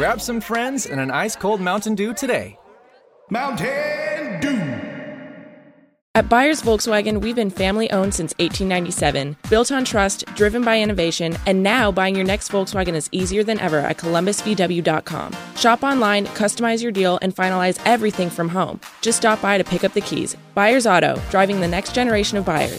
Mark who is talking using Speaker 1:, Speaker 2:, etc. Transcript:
Speaker 1: Grab some friends and an ice-cold Mountain Dew today.
Speaker 2: Mountain Dew.
Speaker 3: At Byers Volkswagen, we've been family-owned since 1897, built on trust, driven by innovation, and now buying your next Volkswagen is easier than ever at columbusvw.com. Shop online, customize your deal, and finalize everything from home. Just stop by to pick up the keys. Byers Auto, driving the next generation of buyers.